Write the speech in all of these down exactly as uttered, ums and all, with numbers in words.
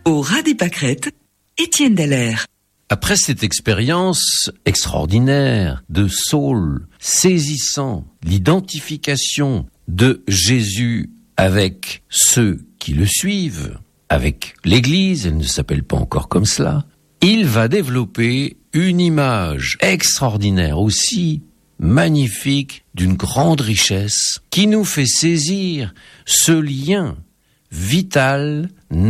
Au ras des pâquerettes, Étienne Dallaire. Après cette expérience extraordinaire de Saul, saisissant l'identification de Jésus avec ceux qui le suivent, avec l'Église, elle ne s'appelle pas encore comme cela, il va développer une image extraordinaire aussi, magnifique, d'une grande richesse, qui nous fait saisir ce lien vital,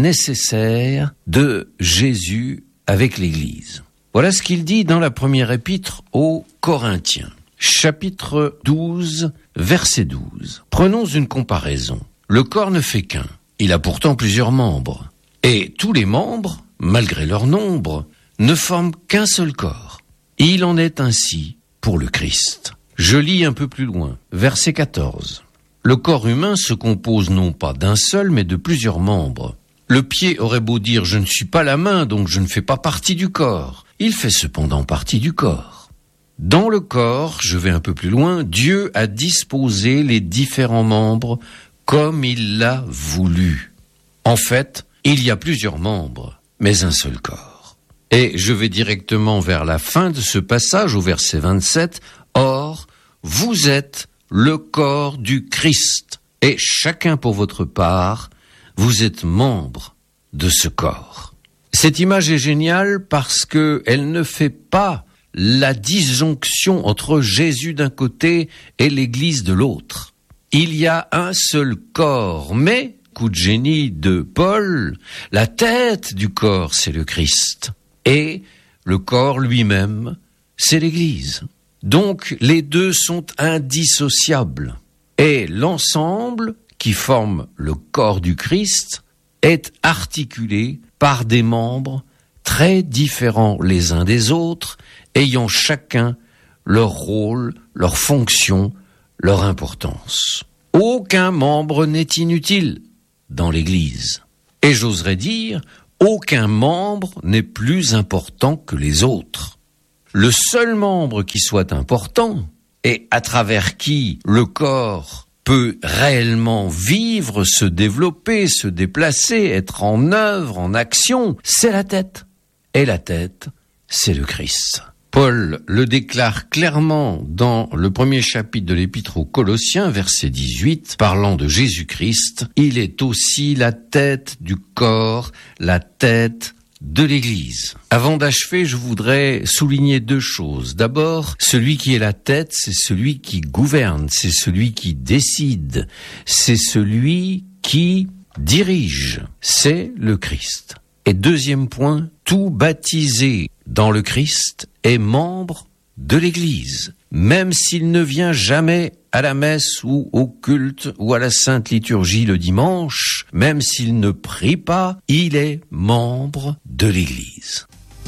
nécessaire de Jésus avec l'Église. Voilà ce qu'il dit dans la première épître aux Corinthiens, chapitre douze, verset douze. Prenons une comparaison. Le corps ne fait qu'un. Il a pourtant plusieurs membres. Et tous les membres, malgré leur nombre, ne forment qu'un seul corps. Il en est ainsi pour le Christ. Je lis un peu plus loin, verset quatorze. Le corps humain se compose non pas d'un seul, mais de plusieurs membres. Le pied aurait beau dire « je ne suis pas la main, donc je ne fais pas partie du corps ». Il fait cependant partie du corps. Dans le corps, je vais un peu plus loin, Dieu a disposé les différents membres comme il l'a voulu. En fait, il y a plusieurs membres, mais un seul corps. Et je vais directement vers la fin de ce passage, au verset vingt-sept. « Or, vous êtes le corps du Christ, et chacun pour votre part, vous êtes membre de ce corps. » Cette image est géniale parce que elle ne fait pas la disjonction entre Jésus d'un côté et l'Église de l'autre. Il y a un seul corps, mais, coup de génie de Paul, la tête du corps, c'est le Christ. Et le corps lui-même, c'est l'Église. Donc, les deux sont indissociables. Et l'ensemble, qui forme le corps du Christ, est articulé par des membres très différents les uns des autres, ayant chacun leur rôle, leur fonction, leur importance. Aucun membre n'est inutile dans l'Église. Et j'oserais dire, aucun membre n'est plus important que les autres. Le seul membre qui soit important, et à travers qui le corps peut réellement vivre, se développer, se déplacer, être en œuvre, en action, c'est la tête. Et la tête, c'est le Christ. Paul le déclare clairement dans le premier chapitre de l'Épître aux Colossiens, verset dix-huit, parlant de Jésus-Christ, il est aussi la tête du corps, la tête de l'Église. Avant d'achever, je voudrais souligner deux choses. D'abord, celui qui est la tête, c'est celui qui gouverne, c'est celui qui décide, c'est celui qui dirige, c'est le Christ. Et deuxième point, tout baptisé dans le Christ est membre de l'Église, même s'il ne vient jamais à la messe ou au culte ou à la Sainte Liturgie le dimanche, même s'il ne prie pas, il est membre de l'Église.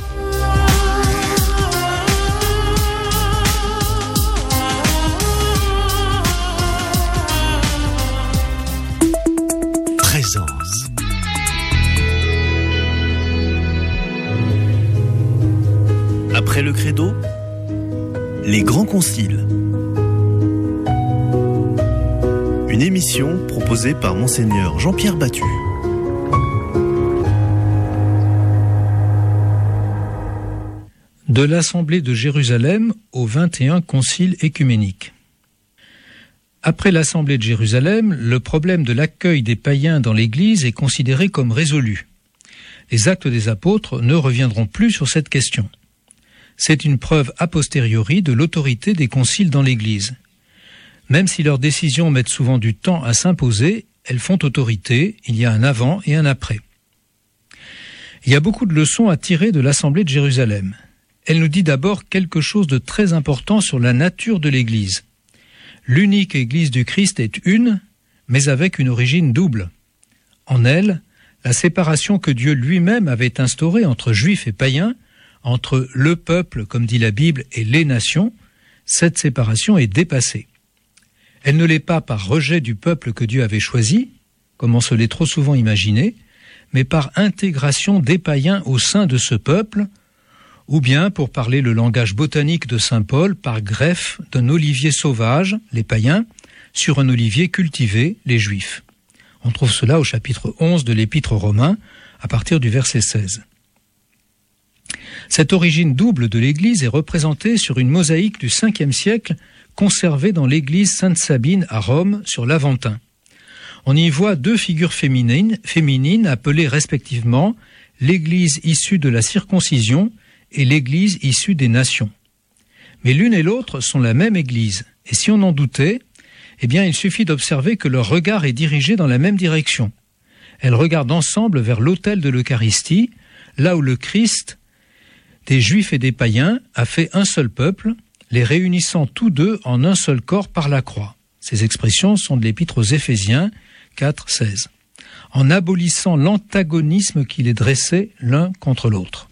Présence. Après le credo, les grands conciles. Une émission proposée par Monseigneur Jean-Pierre Battu. De l'Assemblée de Jérusalem au vingt et un Concile œcuménique. Après l'Assemblée de Jérusalem, le problème de l'accueil des païens dans l'Église est considéré comme résolu. Les Actes des Apôtres ne reviendront plus sur cette question. C'est une preuve a posteriori de l'autorité des conciles dans l'Église. Même si leurs décisions mettent souvent du temps à s'imposer, elles font autorité, il y a un avant et un après. Il y a beaucoup de leçons à tirer de l'Assemblée de Jérusalem. Elle nous dit d'abord quelque chose de très important sur la nature de l'Église. L'unique Église du Christ est une, mais avec une origine double. En elle, la séparation que Dieu lui-même avait instaurée entre juifs et païens, entre le peuple, comme dit la Bible, et les nations, cette séparation est dépassée. Elle ne l'est pas par rejet du peuple que Dieu avait choisi, comme on se l'est trop souvent imaginé, mais par intégration des païens au sein de ce peuple, ou bien, pour parler le langage botanique de saint Paul, par greffe d'un olivier sauvage, les païens, sur un olivier cultivé, les juifs. On trouve cela au chapitre onze de l'Épître aux Romains, à partir du verset seize. Cette origine double de l'Église est représentée sur une mosaïque du cinquième siècle conservée dans l'église Sainte-Sabine à Rome sur l'Aventin. On y voit deux figures féminines, féminines appelées respectivement l'Église issue de la circoncision et l'Église issue des nations. Mais l'une et l'autre sont la même Église, et si on en doutait, eh bien il suffit d'observer que leur regard est dirigé dans la même direction. Elles regardent ensemble vers l'autel de l'Eucharistie, là où le Christ des Juifs et des païens a fait un seul peuple, les réunissant tous deux en un seul corps par la croix. Ces expressions sont de l'Épître aux Éphésiens quatre, seize. En abolissant l'antagonisme qui les dressait l'un contre l'autre.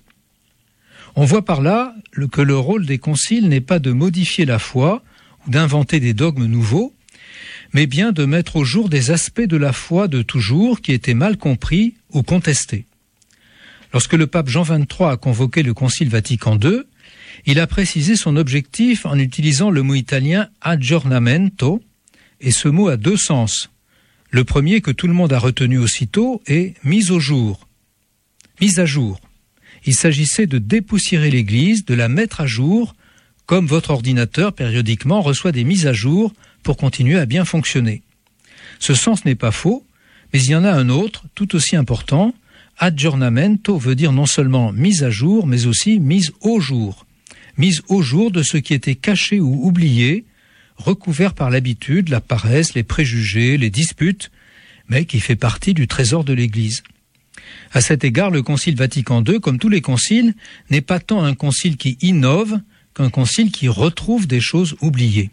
On voit par là que le rôle des conciles n'est pas de modifier la foi ou d'inventer des dogmes nouveaux, mais bien de mettre au jour des aspects de la foi de toujours qui étaient mal compris ou contestés. Lorsque le pape Jean vingt-trois a convoqué le Concile Vatican deux, il a précisé son objectif en utilisant le mot italien aggiornamento, et ce mot a deux sens. Le premier que tout le monde a retenu aussitôt est « mise au jour », mise à jour. Il s'agissait de dépoussiérer l'Église, de la mettre à jour, comme votre ordinateur périodiquement reçoit des mises à jour pour continuer à bien fonctionner. Ce sens n'est pas faux, mais il y en a un autre, tout aussi important. Aggiornamento veut dire non seulement mise à jour, mais aussi mise au jour. Mise au jour de ce qui était caché ou oublié, recouvert par l'habitude, la paresse, les préjugés, les disputes, mais qui fait partie du trésor de l'Église. À cet égard, le Concile Vatican deux, comme tous les conciles, n'est pas tant un concile qui innove qu'un concile qui retrouve des choses oubliées.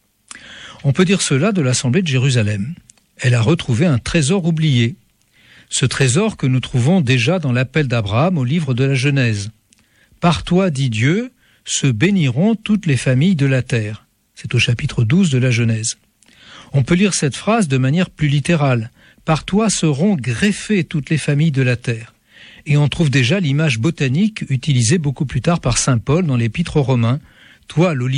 On peut dire cela de l'Assemblée de Jérusalem. Elle a retrouvé un trésor oublié. Ce trésor que nous trouvons déjà dans l'appel d'Abraham au livre de la Genèse. « Par toi, dit Dieu, se béniront toutes les familles de la terre ». C'est au chapitre douze de la Genèse. On peut lire cette phrase de manière plus littérale. « Par toi seront greffées toutes les familles de la terre ». Et on trouve déjà l'image botanique utilisée beaucoup plus tard par saint Paul dans l'Épître aux Romains. « Toi, l'olivier